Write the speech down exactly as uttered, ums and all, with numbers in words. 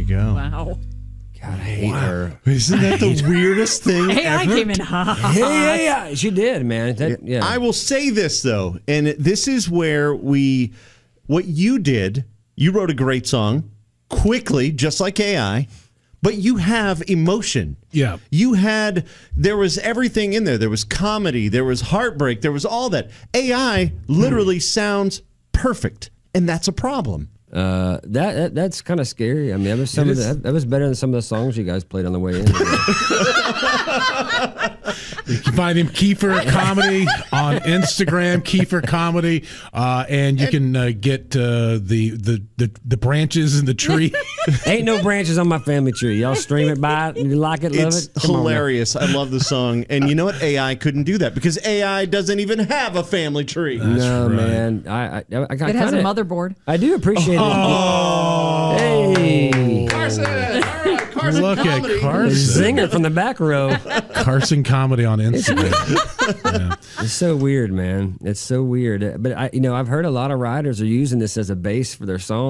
you go. Wow. God, I hate Wow. her. Isn't that the weirdest thing A I ever? came in hot. Hey, yeah, yeah, she did, man. That, yeah. I will say this, though, and this is where we, what you did, you wrote a great song quickly, just like A I, but you have emotion. Yeah. You had, there was everything in there. There was comedy, there was heartbreak, there was all that. A I literally sounds perfect, and that's a problem. Uh, that, that that's kind of scary. I mean, that was some It of is. the, that was better than some of the songs you guys played on the way in. You can find him Kiefer Comedy on Instagram, Kiefer Comedy, uh, and you can uh, get uh, the, the the the branches in the tree. Ain't no branches on my family tree. Y'all stream it by it. You like it, love It's it. Come on now. hilarious. I love the song. And you know what? A I couldn't do that because A I doesn't even have a family tree. No, right. man. I, I, I, I It has kinda, a motherboard. I do appreciate it. Oh, Hey. Carson! All right, Carson look Comedy. at Carson. Zinger from the back row. Carson Comedy on Instagram. Yeah. It's so weird, man. It's so weird. But I, you know, I've heard a lot of writers are using this as a base for their songs.